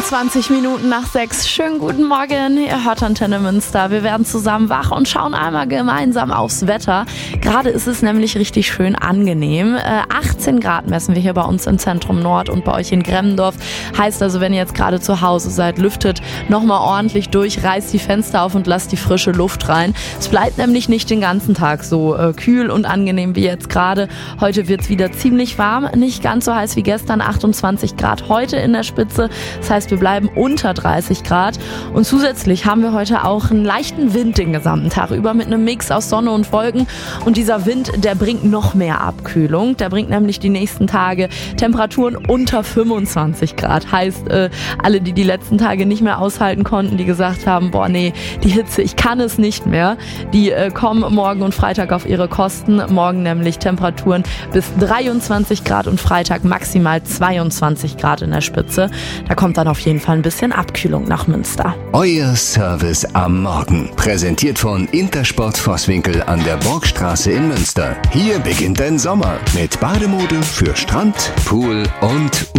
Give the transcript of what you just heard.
21 Minuten nach 6. Schönen guten Morgen, ihr hört Antenne Münster. Wir werden zusammen wach und schauen einmal gemeinsam aufs Wetter. Gerade ist es nämlich richtig schön angenehm. 18 Grad messen wir hier bei uns im Zentrum Nord und bei euch in Gremmendorf. Heißt also, wenn ihr jetzt gerade zu Hause seid, lüftet nochmal ordentlich durch, reißt die Fenster auf und lasst die frische Luft rein. Es bleibt nämlich nicht den ganzen Tag so kühl und angenehm wie jetzt gerade. Heute wird es wieder ziemlich warm, nicht ganz so heiß wie gestern, 28 Grad heute in der Spitze. Das heißt, wir bleiben unter 30 Grad und zusätzlich haben wir heute auch einen leichten Wind den gesamten Tag über mit einem Mix aus Sonne und Wolken und dieser Wind, der bringt noch mehr Abkühlung. Der bringt nämlich die nächsten Tage Temperaturen unter 25 Grad. Heißt, alle, die letzten Tage nicht mehr aushalten konnten, die gesagt haben, boah nee, die Hitze, ich kann es nicht mehr, die kommen morgen und Freitag auf ihre Kosten. Morgen nämlich Temperaturen bis 23 Grad und Freitag maximal 22 Grad in der Spitze. Da kommt dann auf jeden Fall ein bisschen Abkühlung nach Münster. Euer Service am Morgen. Präsentiert von Intersport Vosswinkel an der Burgstraße in Münster. Hier beginnt dein Sommer mit Bademode für Strand, Pool und